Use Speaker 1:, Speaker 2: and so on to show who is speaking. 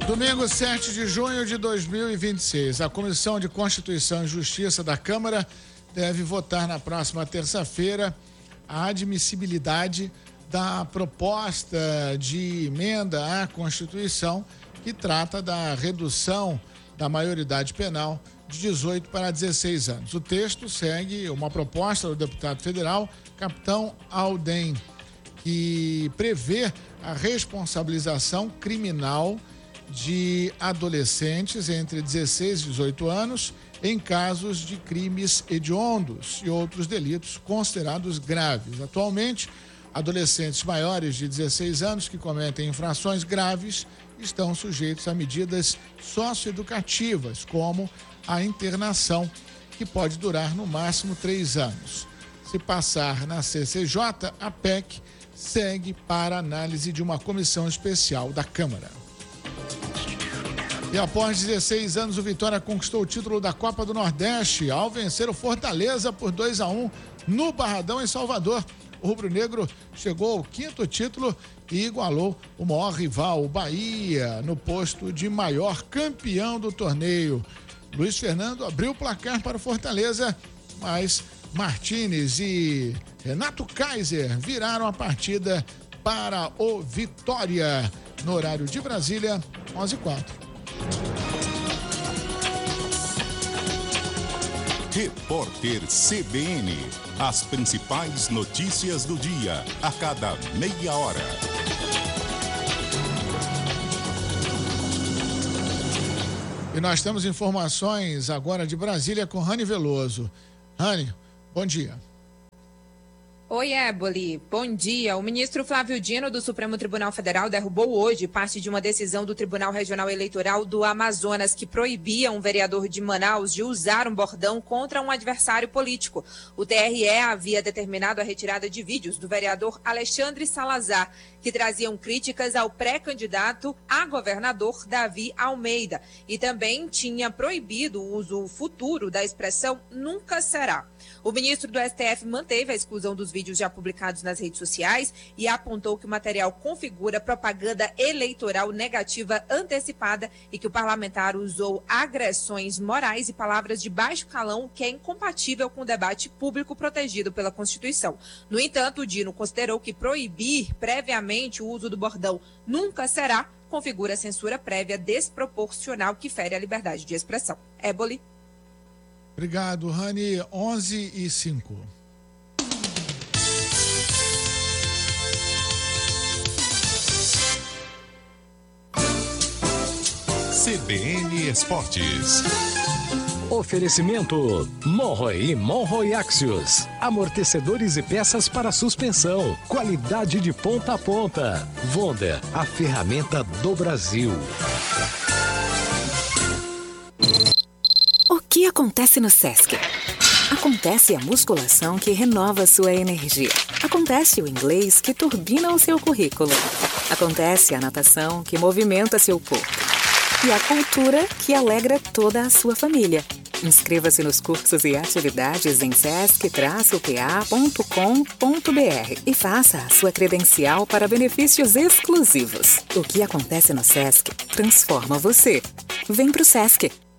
Speaker 1: Domingo 7 de junho de 2026, a Comissão de Constituição e Justiça da Câmara deve votar na próxima terça-feira a admissibilidade da proposta de emenda à Constituição que trata da redução da maioridade penal de 18 para 16 anos. O texto segue uma proposta do deputado federal Capitão Alden, que prevê a responsabilização criminal de adolescentes entre 16 e 18 anos em casos de crimes hediondos e outros delitos considerados graves. Atualmente, adolescentes maiores de 16 anos que cometem infrações graves estão sujeitos a medidas socioeducativas, como a internação, que pode durar no máximo 3 anos. Se passar na CCJ, a PEC segue para análise de uma comissão especial da Câmara. E após 16 anos, o Vitória conquistou o título da Copa do Nordeste ao vencer o Fortaleza por 2-1 no Barradão, em Salvador. O rubro-negro chegou ao 5º título e igualou o maior rival, o Bahia, no posto de maior campeão do torneio. Luiz Fernando abriu o placar para o Fortaleza, mas Martínez e Renato Kaiser viraram a partida para o Vitória. No horário de Brasília, 11h04.
Speaker 2: Repórter CBN. As principais notícias do dia, a cada meia hora.
Speaker 1: E nós temos informações agora de Brasília com Rani Veloso. Rani, bom dia.
Speaker 3: Oi, Éboli. Bom dia. O ministro Flávio Dino, do Supremo Tribunal Federal, derrubou hoje parte de uma decisão do Tribunal Regional Eleitoral do Amazonas que proibia um vereador de Manaus de usar um bordão contra um adversário político. O TRE havia determinado a retirada de vídeos do vereador Alexandre Salazar, que traziam críticas ao pré-candidato a governador Davi Almeida, e também tinha proibido o uso futuro da expressão "nunca será". O ministro do STF manteve a exclusão dos vídeos já publicados nas redes sociais e apontou que o material configura propaganda eleitoral negativa antecipada e que o parlamentar usou agressões morais e palavras de baixo calão, que é incompatível com o debate público protegido pela Constituição. No entanto, o Dino considerou que proibir previamente o uso do bordão "nunca será" configura censura prévia desproporcional que fere a liberdade de expressão. Éboli.
Speaker 1: Obrigado, Rani. 11h05.
Speaker 2: CBN Esportes.
Speaker 4: Oferecimento Monroe e Monroe Axios. Amortecedores e peças para suspensão. Qualidade de ponta a ponta. Wonder, a ferramenta do Brasil.
Speaker 5: O que acontece no Sesc? Acontece a musculação que renova sua energia. Acontece o inglês que turbina o seu currículo. Acontece a natação que movimenta seu corpo. E a cultura que alegra toda a sua família. Inscreva-se nos cursos e atividades em sesc-pa.com.br e faça a sua credencial para benefícios exclusivos. O que acontece no Sesc transforma você. Vem pro Sesc.